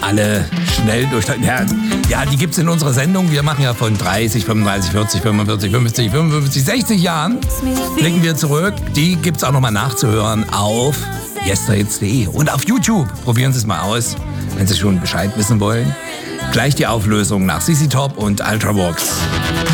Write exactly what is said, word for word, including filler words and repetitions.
alle schnell durch. Ja, ja, die gibt's in unserer Sendung. Wir machen ja von dreißig, fünfunddreißig, vierzig, fünfundvierzig, fünfzig, fünfundfünfzig, sechzig Jahren. Blicken wir zurück. Die gibt's auch nochmal nachzuhören auf yesterhits punkt de und auf YouTube. Probieren Sie es mal aus, wenn Sie schon Bescheid wissen wollen. Gleich die Auflösung nach Z Z Top und Ultravox.